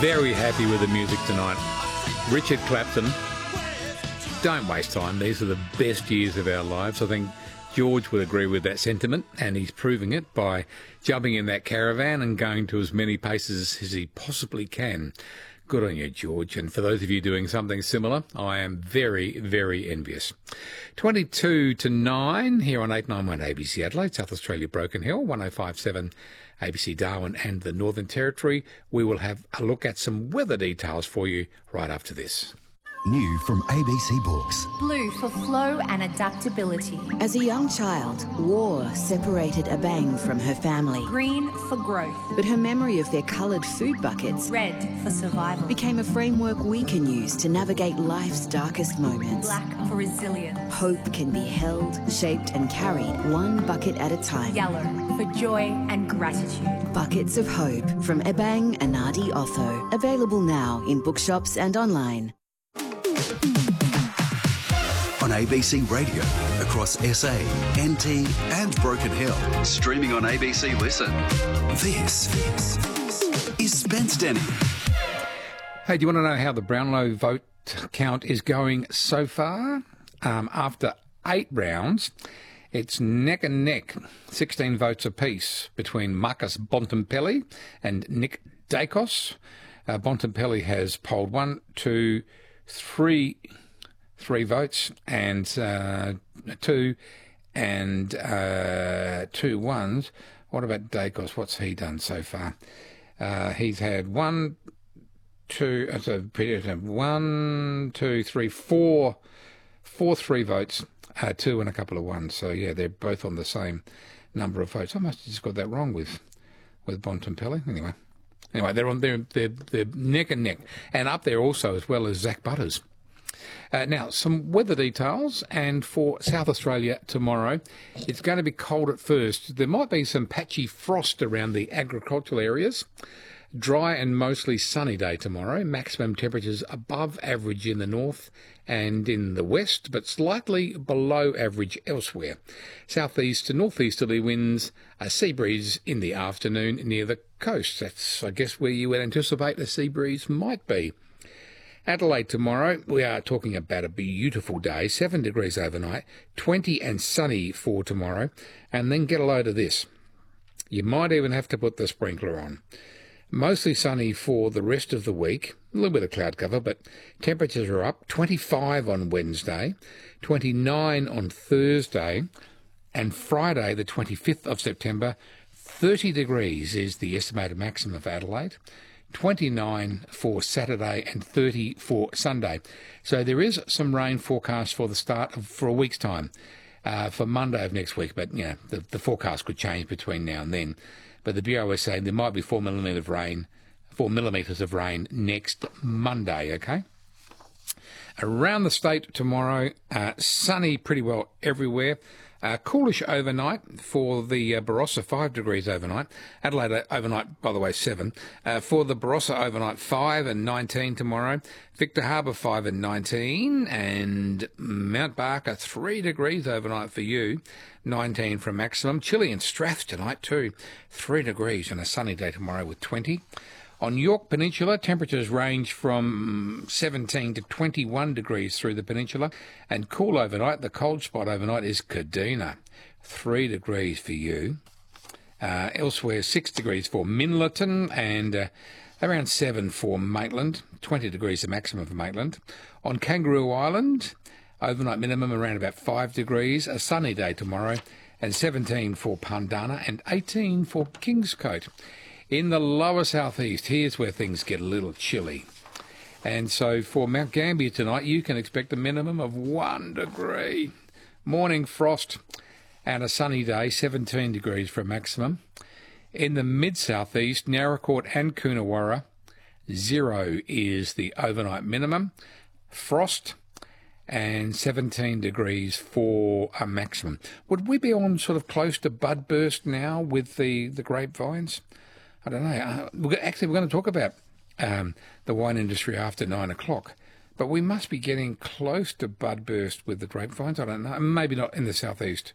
Very happy with the music tonight. Richard Clapton. Don't waste time. These are the best years of our lives. I think George would agree with that sentiment, and he's proving it by jumping in that caravan and going to as many places as he possibly can. Good on you, George. And for those of you doing something similar, I am very, very envious. 22 to 9 here on 891 ABC Adelaide, South Australia, Broken Hill, 105.7 ABC Darwin and the Northern Territory. We will have a look at some weather details for you right after this. New from ABC Books. Blue for flow and adaptability. As a young child, war separated Abang from her family. Green for growth. But her memory of their coloured food buckets, red for survival, became a framework we can use to navigate life's darkest moments. Black for resilience. Hope can be held, shaped and carried one bucket at a time. Yellow for joy and gratitude. Buckets of Hope from Abang Anadi Otho. Available now in bookshops and online. On ABC Radio, across SA, NT and Broken Hill. Streaming on ABC Listen. This is Spence Denny. Hey, do you want to know how the Brownlow vote count is going so far? After 8 rounds, it's neck and neck, 16 votes apiece between Marcus Bontempelli and Nick Dacos. Bontempelli has polled 3 votes and 2 and 2 ones. What about Dacos? What's he done so far? He's had 4 3 votes, 2 and a couple of ones. So yeah, they're both on the same number of votes. I must have just got that wrong with Bontempelli. Anyway, they're neck and neck, and up there also as well as Zach Butters. Now, some weather details, and for South Australia tomorrow, it's going to be cold at first. There might be some patchy frost around the agricultural areas. Dry and mostly sunny day tomorrow. Maximum temperatures above average in the north and in the west, but slightly below average elsewhere. Southeast to northeasterly winds, a sea breeze in the afternoon near the coast. That's, I guess, where you would anticipate a sea breeze might be. Adelaide tomorrow, we are talking about a beautiful day, 7 degrees overnight, 20 and sunny for tomorrow, and then get a load of this. You might even have to put the sprinkler on. Mostly sunny for the rest of the week, a little bit of cloud cover, but temperatures are up, 25 on Wednesday, 29 on Thursday, and Friday, the 25th of September, 30 degrees is the estimated maximum of Adelaide. 29 for Saturday and 30 for Sunday. So there is some rain forecast for a week's time, for Monday of next week. But, the forecast could change between now and then. But the Bureau is saying there might be 4 millimetres of rain next Monday, okay? Around the state tomorrow, sunny pretty well everywhere. Coolish overnight for the Barossa, 5 degrees overnight. Adelaide overnight, by the way, 7. For the Barossa overnight, 5 and 19 tomorrow. Victor Harbour, 5 and 19. And Mount Barker, 3 degrees overnight for you. 19 for maximum. Chilly and Strath tonight too. 3 degrees and a sunny day tomorrow with 20. On York Peninsula, temperatures range from 17 to 21 degrees through the peninsula. And cool overnight, the cold spot overnight is Kaduna, 3 degrees for you. Elsewhere, 6 degrees for Minlaton and around 7 for Maitland, 20 degrees the maximum for Maitland. On Kangaroo Island, overnight minimum around about 5 degrees, a sunny day tomorrow, and 17 for Pandana and 18 for Kingscote. In the lower southeast, here's where things get a little chilly. And so for Mount Gambier tonight, you can expect a minimum of 1 degree. Morning frost and a sunny day, 17 degrees for a maximum. In the mid-southeast, Narracourt and Coonawarra, 0 is the overnight minimum. Frost and 17 degrees for a maximum. Would we be on sort of close to budburst now with the grapevines? I don't know. We're going to talk about the wine industry after 9 o'clock, but we must be getting close to budburst with the grapevines. I don't know. Maybe not in the southeast.